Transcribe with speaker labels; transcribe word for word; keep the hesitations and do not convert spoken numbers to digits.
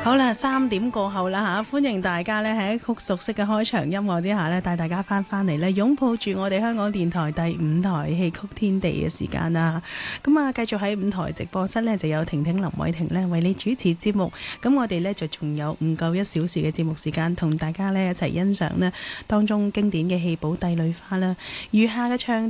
Speaker 1: 好啦，三點過後啦嚇，歡迎大家咧喺一曲熟悉嘅開場音樂之下咧，帶大家翻翻嚟咧，擁抱住我哋香港電台第五台戲曲天地嘅時間啦。咁啊，繼續喺五台直播室咧，就有婷婷林偉婷咧為你主持節目。咁我哋咧就仲有唔夠一小時嘅節目時間，同大家咧一齊欣賞咧當中經典嘅戲寶《帝女花》啦。餘下嘅唱